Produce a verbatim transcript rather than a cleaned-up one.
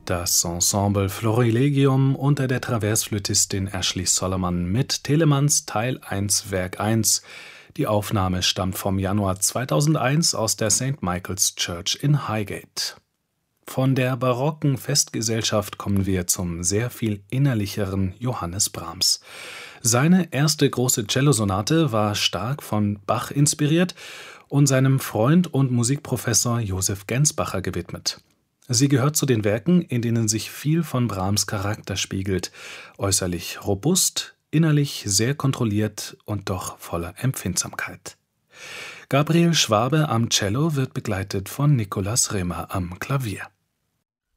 Das Ensemble Florilegium unter der Traversflötistin Ashley Solomon mit Telemanns Teil eins Werk eins. Die Aufnahme stammt vom Januar zweitausendeins aus der Saint Michael's Church in Highgate. Von der barocken Festgesellschaft kommen wir zum sehr viel innerlicheren Johannes Brahms. Seine erste große Cellosonate war stark von Bach inspiriert und seinem Freund und Musikprofessor Josef Gensbacher gewidmet. Sie gehört zu den Werken, in denen sich viel von Brahms' Charakter spiegelt, äußerlich robust, innerlich sehr kontrolliert und doch voller Empfindsamkeit. Gabriel Schwabe am Cello wird begleitet von Nikolaus Rimmer am Klavier.